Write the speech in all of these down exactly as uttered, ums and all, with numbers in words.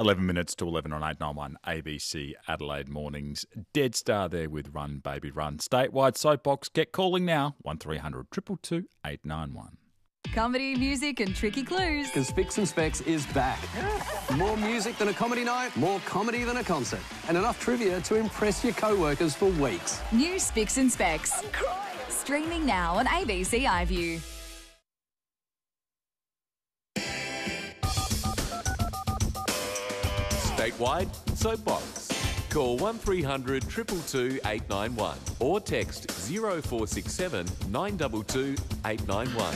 eleven minutes to eleven on eight ninety-one A B C Adelaide Mornings. Dead Star there with Run Baby Run. Statewide Soapbox. Get calling now. one three hundred two two two eight nine one. Comedy, music and tricky clues. Because Spicks and Specs is back. More music than a comedy night, more comedy than a concert, and enough trivia to impress your co-workers for weeks. New Spicks and Specs. I'm crying. Streaming now on A B C iView. Statewide Soapbox. Call one three hundred two two two eight nine one or text zero four six seven nine two two eight nine one.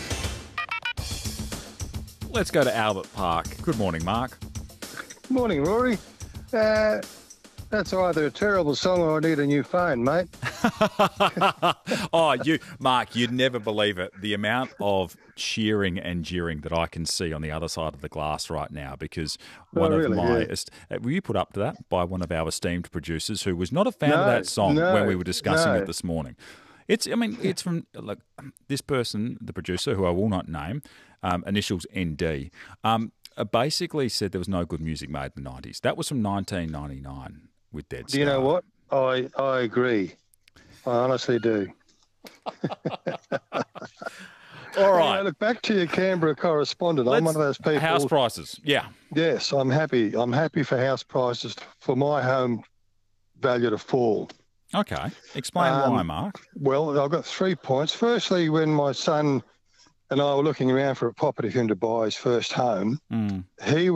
Let's go to Albert Park. Good morning, Mark. Morning, Rory. Uh, that's either a terrible song or I need a new phone, mate. oh, you, Mark, you'd never believe it. The amount of cheering and jeering that I can see on the other side of the glass right now, because one oh, of really? my... Yeah. Est- were you put up to that by one of our esteemed producers who was not a fan no, of that song no, when we were discussing no. it this morning? It's, I mean, it's from like this person, the producer, who I will not name, um, initials N D, um, uh, basically said there was no good music made in the nineties. That was from nineteen ninety-nine with Dead Star. Do you know what? I I agree. I honestly do. All right. Hey, look, back to your Canberra correspondent. Let's, I'm one of those people. House prices, yeah. Yes, I'm happy. I'm happy for house prices for my home value to fall. Okay. Explain Um, why, Mark. Well, I've got three points. Firstly, when my son and I were looking around for a property for him to buy his first home, Mm. he